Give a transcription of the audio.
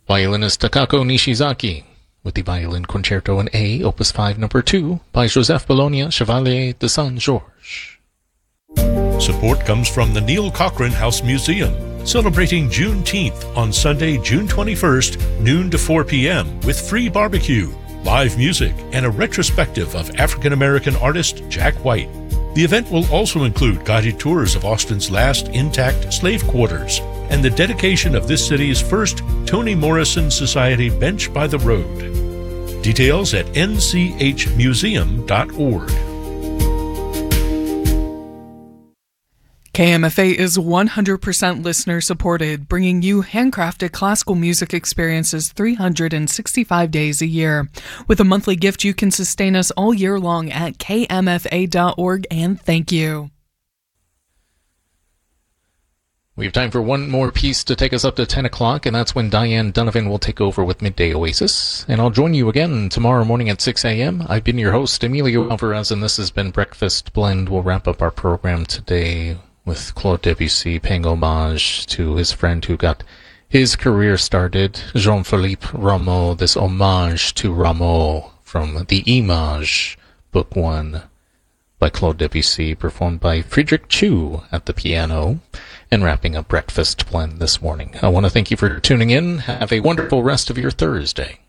Violinist Takako Nishizaki, with the Violin Concerto in A, Opus 5, No. 2, by Joseph Bologna, Chevalier de Saint-Georges. Support comes from the Neil Cochran House Museum, celebrating Juneteenth on Sunday, June 21st, noon to 4 p.m. with free barbecue, live music, and a retrospective of African-American artist Jack White. The event will also include guided tours of Austin's last intact slave quarters and the dedication of this city's first Toni Morrison Society bench by the road. Details at nchmuseum.org. KMFA is 100% listener supported, bringing you handcrafted classical music experiences 365 days a year. With a monthly gift, you can sustain us all year long at kmfa.org, and thank you. We have time for one more piece to take us up to 10 o'clock, and that's when Diane Donovan will take over with Midday Oasis. And I'll join you again tomorrow morning at 6 a.m. I've been your host, Emilio Alvarez, and this has been Breakfast Blend. We'll wrap up our program today with Claude Debussy paying homage to his friend who got his career started, Jean-Philippe Rameau, this homage to Rameau from the Image, Book 1 by Claude Debussy, performed by Friedrich Chu at the piano, and wrapping up Breakfast Blend this morning. I want to thank you for tuning in. Have a wonderful rest of your Thursday.